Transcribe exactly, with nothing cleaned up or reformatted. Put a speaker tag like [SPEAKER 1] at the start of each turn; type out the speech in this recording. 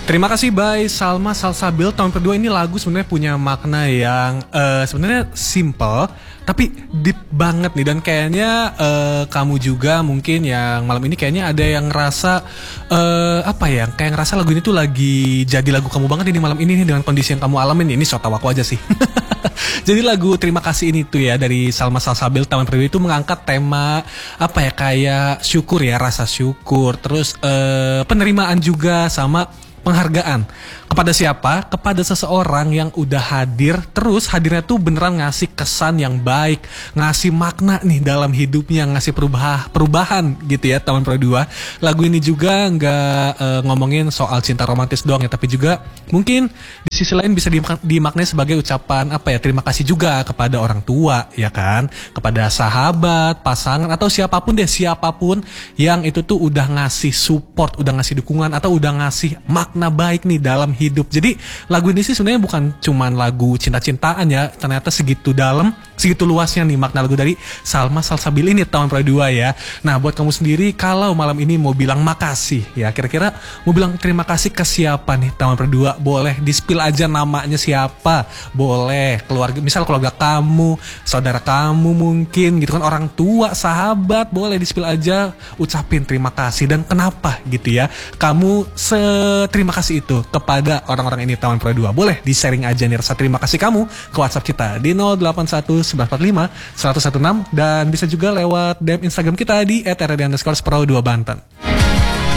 [SPEAKER 1] Terima kasih by Salma Salsabil. Tahun kedua ini lagu sebenarnya punya makna yang uh, sebenarnya simple tapi deep banget nih, dan kayaknya uh, kamu juga mungkin yang malam ini kayaknya ada yang ngerasa uh, apa ya, kayak ngerasa lagu ini tuh lagi jadi lagu kamu banget ini malam ini nih dengan kondisi yang kamu alamin. Ini so tau aku aja sih. Jadi lagu Terima Kasih ini tuh ya dari Salma Salsabil tahun kedua itu mengangkat tema apa ya, kayak syukur ya, rasa syukur, terus uh, penerimaan juga sama penghargaan. Kepada siapa? Kepada seseorang yang udah hadir, terus hadirnya tuh beneran ngasih kesan yang baik, ngasih makna nih dalam hidupnya, ngasih perubah, perubahan gitu ya tahun kedua. Lagu ini juga nggak e, ngomongin soal cinta romantis doang ya, tapi juga mungkin di sisi lain bisa dimaknai sebagai ucapan apa ya, terima kasih juga kepada orang tua ya kan, kepada sahabat, pasangan atau siapapun deh, siapapun yang itu tuh udah ngasih support, udah ngasih dukungan atau udah ngasih makna baik nih dalam hidup. Jadi lagu ini sih sebenarnya bukan cuman lagu cinta-cintaan ya, ternyata segitu dalam, segitu luasnya nih makna lagu dari Salma Salsabil ini tahun kedua ya. Nah buat kamu sendiri kalau malam ini mau bilang makasih ya, kira-kira mau bilang terima kasih ke siapa nih tahun kedua? Boleh di-spill aja namanya siapa, boleh keluarga, misal keluarga kamu, saudara kamu mungkin gitu kan, orang tua, sahabat, boleh di-spill aja, ucapin terima kasih dan kenapa gitu ya kamu seterima kasih itu kepada orang-orang ini tahun kedua. Boleh di-sharing aja nih rasa terima kasih kamu ke WhatsApp kita di nol delapan satu sembilan empat lima satu satu enam, dan bisa juga lewat D M Instagram kita di et r d underscore pro dua Banten.